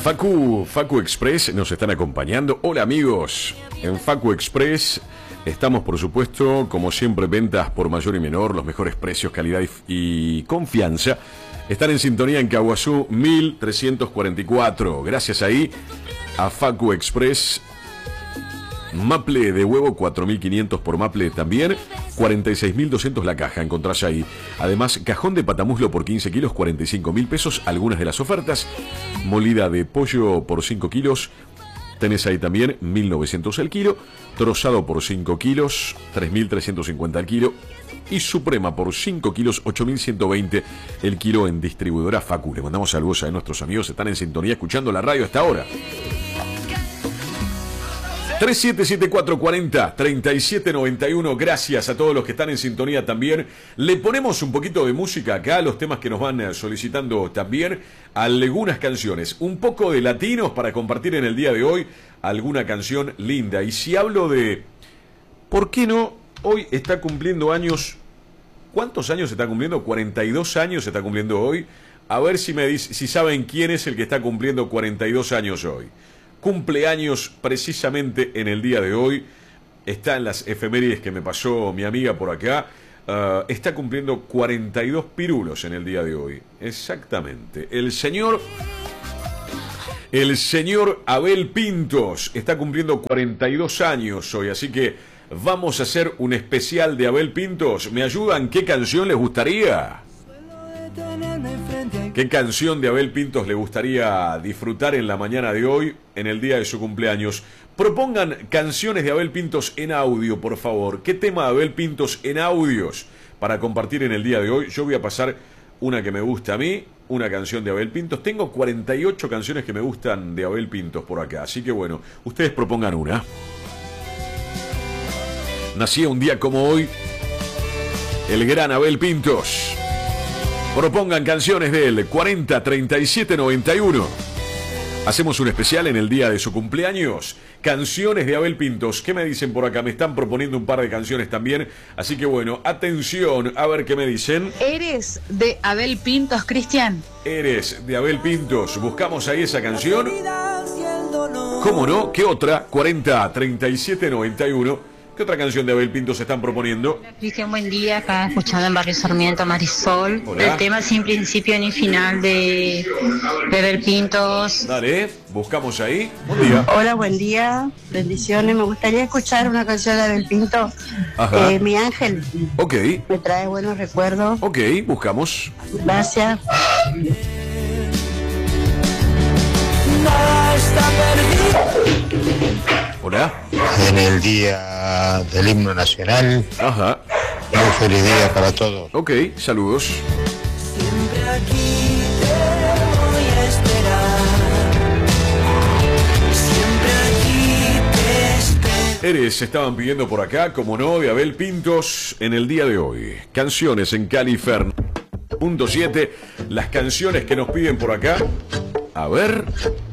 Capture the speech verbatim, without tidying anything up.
Facu, Facu Express nos están acompañando. Hola amigos, en Facu Express estamos por supuesto, como siempre, ventas por mayor y menor, los mejores precios, calidad y, y confianza. Están en sintonía en Caguazú mil trescientos cuarenta y cuatro. Gracias ahí a Facu Express. Maple de huevo cuatro mil quinientos por maple también, cuarenta y seis mil doscientos la caja, encontrás ahí. Además, cajón de patamuslo por quince kilos, cuarenta y cinco mil pesos, algunas de las ofertas. Molida de pollo por cinco kilos, tenés ahí también mil novecientos el kilo. Trozado por cinco kilos, tres mil trescientos cincuenta el kilo. Y Suprema por cinco kilos, ocho mil ciento veinte el kilo en distribuidora Facu. Le mandamos saludos a nuestros amigos, están en sintonía escuchando la radio hasta ahora. tres siete siete cuatro cuatro cero, tres siete nueve uno. Gracias a todos los que están en sintonía también. Le ponemos un poquito de música acá, los temas que nos van solicitando también, algunas canciones, un poco de latinos para compartir en el día de hoy, alguna canción linda. Y si hablo de, ¿por qué no? Hoy está cumpliendo años. ¿Cuántos años está cumpliendo? cuarenta y dos años está cumpliendo hoy. A ver si me dice, si saben quién es el que está cumpliendo cuarenta y dos años hoy. Cumpleaños precisamente en el día de hoy. Está en las efemérides que me pasó mi amiga por acá. Uh, está cumpliendo cuarenta y dos pirulos en el día de hoy. Exactamente. El señor... El señor Abel Pintos está cumpliendo cuarenta y dos años hoy. Así que vamos a hacer un especial de Abel Pintos. ¿Me ayudan? ¿Qué canción les gustaría? ¿Qué canción de Abel Pintos le gustaría disfrutar en la mañana de hoy, en el día de su cumpleaños? Propongan canciones de Abel Pintos en audio, por favor. ¿Qué tema de Abel Pintos en audios para compartir en el día de hoy? Yo voy a pasar una que me gusta a mí, una canción de Abel Pintos. Tengo cuarenta y ocho canciones que me gustan de Abel Pintos por acá, así que bueno, ustedes propongan una. Nacía un día como hoy el gran Abel Pintos. Propongan canciones de él, cuarenta, treinta y siete, noventa y uno. Hacemos un especial en el día de su cumpleaños. Canciones de Abel Pintos. ¿Qué me dicen por acá? Me están proponiendo un par de canciones también. Así que bueno, atención, a ver qué me dicen. ¿Eres de Abel Pintos, Cristian? Eres de Abel Pintos. Buscamos ahí esa canción. ¿Cómo no? ¿Qué otra? cuarenta, treinta y siete, noventa y uno. ¿Qué otra canción de Abel Pintos se están proponiendo? Hola, Cristian, buen día. Acá escuchando en Barrio Sarmiento, Marisol. Hola. El tema sin principio ni final de, de Abel Pintos. Dale, buscamos ahí. Buen día. Hola, buen día. Bendiciones. Me gustaría escuchar una canción de Abel Pintos. Eh, Mi Ángel. Ok. Me trae buenos recuerdos. Ok, buscamos. Gracias. Hola. En el día del himno nacional. Ajá. Muy feliz día para todos. Ok, saludos. Siempre aquí te voy a esperar. Siempre aquí te espero. Eres, estaban pidiendo por acá, como no, de Abel Pintos en el día de hoy. Canciones en California. Punto siete. Las canciones que nos piden por acá. A ver.